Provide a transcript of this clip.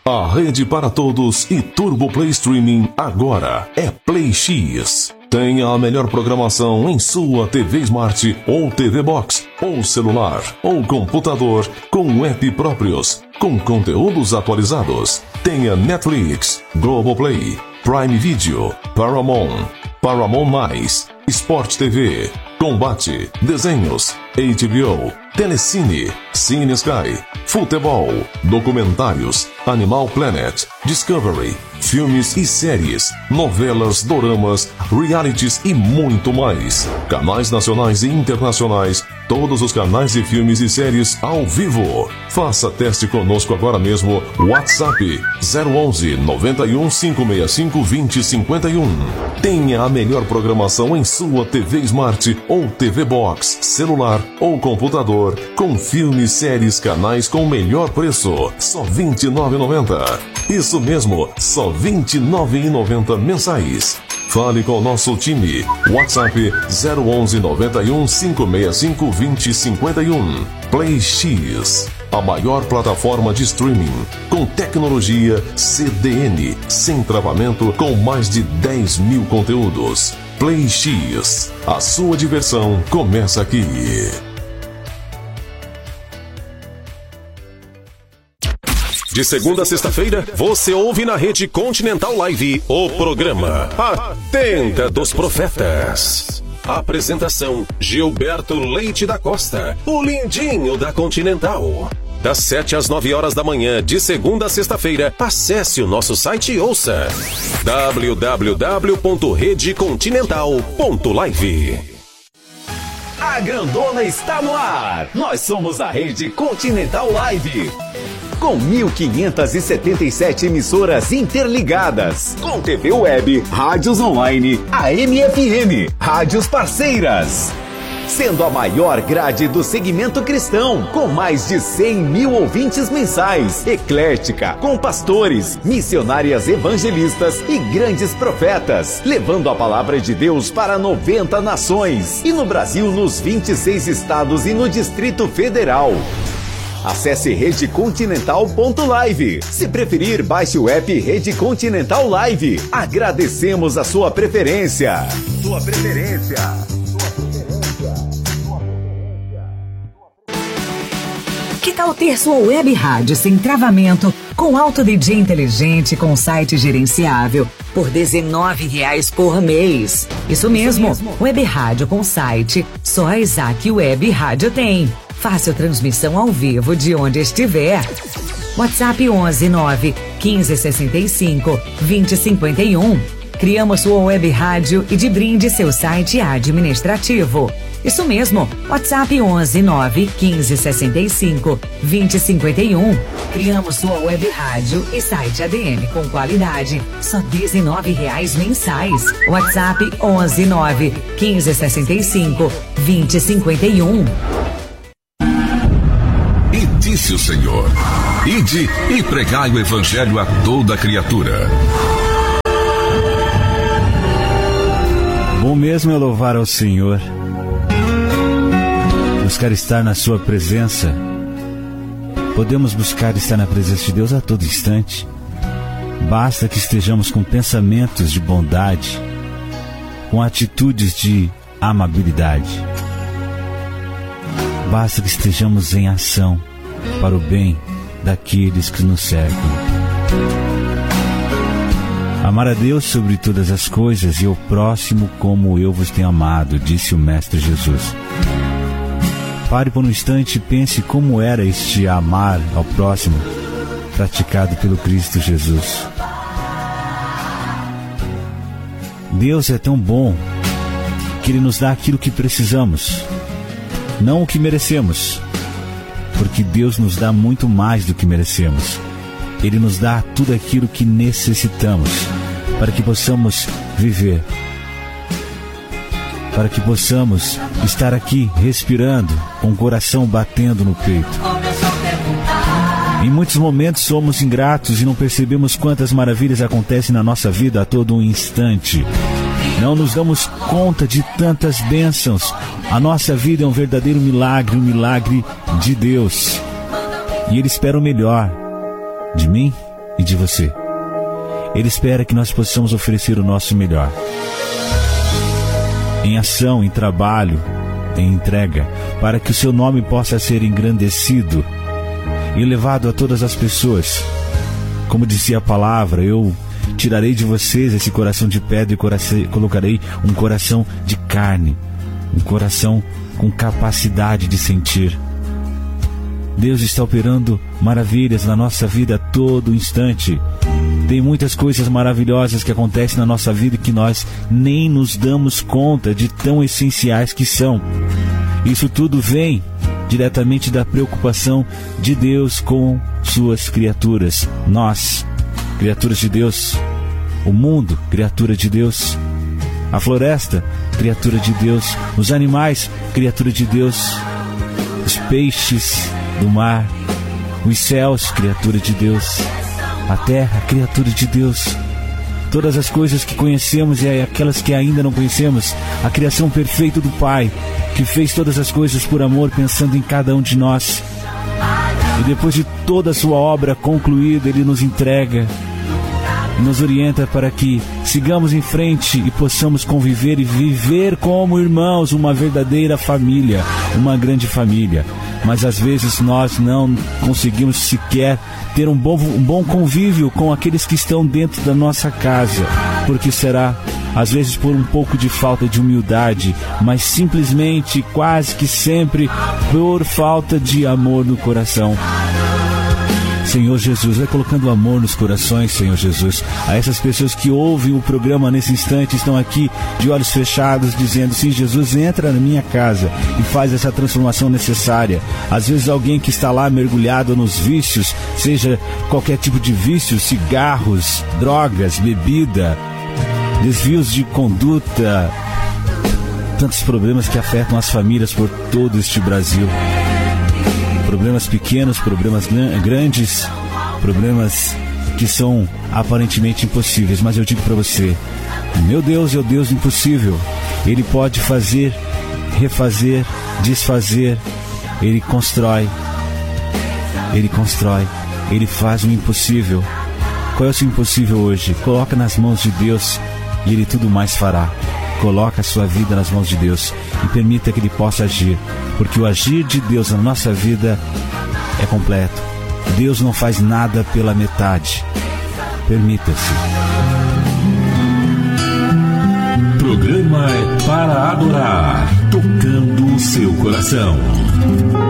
A rede para todos e Turbo Play Streaming agora é Play X. Tenha a melhor programação em sua TV Smart ou TV Box, ou celular, ou computador, com app próprios, com conteúdos atualizados. Tenha Netflix, Globoplay, Prime Video, Paramount, Paramount+, Sport TV, Combate, Desenhos, HBO, Telecine, Cine Sky, Futebol, Documentários, Animal Planet, Discovery, filmes e séries, novelas, doramas, realities e muito mais. Canais nacionais e internacionais, todos os canais de filmes e séries ao vivo. Faça teste conosco agora mesmo. WhatsApp 011 91 565 2051. Tenha a melhor programação em sua TV Smart ou TV Box, celular ou computador, com filmes, séries, canais com melhor preço. Só R$ 29,90. Isso mesmo, só R$ 29,90 mensais. Fale com o nosso time. WhatsApp 011 91 565 2051. Play X, a maior plataforma de streaming com tecnologia CDN, sem travamento, com mais de 10 mil conteúdos. Play X, a sua diversão começa aqui. De segunda a sexta-feira, você ouve na Rede Continental Live o programa A Tenda dos Profetas. Apresentação: Gilberto Leite da Costa, o lindinho da Continental. Das 7 às 9 horas da manhã, de segunda a sexta-feira, acesse o nosso site e ouça www.redecontinental.live. A grandona está no ar. Nós somos a Rede Continental Live. Com 1.577 emissoras interligadas, com TV web, rádios online, AM e FM, rádios parceiras. Sendo a maior grade do segmento cristão, com mais de 100 mil ouvintes mensais, eclética, com pastores, missionárias evangelistas e grandes profetas, levando a palavra de Deus para 90 nações, e no Brasil nos 26 estados e no Distrito Federal. Acesse redecontinental.live. Se preferir, baixe o app Rede Continental Live. Agradecemos a sua preferência. Que tal ter sua web rádio sem travamento, com Auto DJ inteligente, com site gerenciável, por R$19 por mês? Isso mesmo, web rádio com site, só a Isaac Web Rádio tem. Fácil transmissão ao vivo de onde estiver. WhatsApp 11 9 15 65 20 51. Criamos sua web rádio e de brinde seu site administrativo. Isso mesmo, WhatsApp 11 9 15 65 20 51. Criamos sua web rádio e site ADM com qualidade, só R$19 mensais. WhatsApp 11 9 15 65 20 51. E disse o Senhor: ide e pregai o evangelho a toda criatura. Bom mesmo é louvar ao Senhor, buscar estar na sua presença. Podemos buscar estar na presença de Deus a todo instante. Basta que estejamos com pensamentos de bondade, com atitudes de amabilidade. Basta que estejamos em ação para o bem daqueles que nos cercam. Amar a Deus sobre todas as coisas e o próximo como eu vos tenho amado, disse o Mestre Jesus. Pare por um instante e pense como era este amar ao próximo praticado pelo Cristo Jesus. Deus é tão bom que Ele nos dá aquilo que precisamos, não o que merecemos, porque Deus nos dá muito mais do que merecemos. Ele nos dá tudo aquilo que necessitamos para que possamos viver, para que possamos estar aqui respirando, com o coração batendo no peito. Em muitos momentos somos ingratos e não percebemos quantas maravilhas acontecem na nossa vida a todo um instante. Não nos damos conta de tantas bênçãos. A nossa vida é um verdadeiro milagre, um milagre de Deus. E Ele espera o melhor de mim e de você. Ele espera que nós possamos oferecer o nosso melhor. Em ação, em trabalho, em entrega, para que o seu nome possa ser engrandecido e levado a todas as pessoas. Como dizia a palavra, eu tirarei de vocês esse coração de pedra e colocarei um coração de carne, um coração com capacidade de sentir. Deus está operando maravilhas na nossa vida a todo instante. Tem muitas coisas maravilhosas que acontecem na nossa vida que nós nem nos damos conta de tão essenciais que são. Isso tudo vem diretamente da preocupação de Deus com suas criaturas. Nós, criaturas de Deus. O mundo, criatura de Deus. A floresta, criatura de Deus. Os animais, criatura de Deus. Os peixes do mar. Os céus, criatura de Deus. A terra, criatura de Deus. Todas as coisas que conhecemos e aquelas que ainda não conhecemos. A criação perfeita do Pai, que fez todas as coisas por amor, pensando em cada um de nós. E depois de toda a sua obra concluída, Ele nos entrega e nos orienta para que sigamos em frente e possamos conviver e viver como irmãos, uma verdadeira família, uma grande família. Mas às vezes nós não conseguimos sequer ter um bom convívio com aqueles que estão dentro da nossa casa, porque será às vezes por um pouco de falta de humildade, mas simplesmente, quase que sempre, por falta de amor no coração. Senhor Jesus, vai colocando amor nos corações, Senhor Jesus, a essas pessoas que ouvem o programa nesse instante, estão aqui de olhos fechados, dizendo: sim, Jesus, entra na minha casa e faz essa transformação necessária. Às vezes alguém que está lá mergulhado nos vícios, seja qualquer tipo de vício, cigarros, drogas, bebida, desvios de conduta, tantos problemas que afetam as famílias por todo este Brasil. Problemas pequenos, problemas grandes, problemas que são aparentemente impossíveis. Mas eu digo para você, meu Deus é o Deus impossível. Ele pode fazer, refazer, desfazer. Ele constrói, Ele faz o impossível. Qual é o seu impossível hoje? Coloca nas mãos de Deus e Ele tudo mais fará. Coloca a sua vida nas mãos de Deus e permita que Ele possa agir, porque o agir de Deus na nossa vida é completo. Deus não faz nada pela metade. Permita-se. Programa é para adorar, tocando o seu coração.